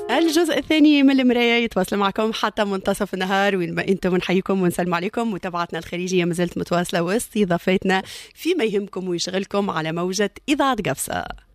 الجزء الثاني من المراية يتواصل معكم حتى منتصف النهار، وين ما انتم نحييكم ونسلم عليكم. متابعتنا الخارجية مازالت متواصلة واستضافتنا فيما يهمكم ويشغلكم على موجة إذاعة قفصة.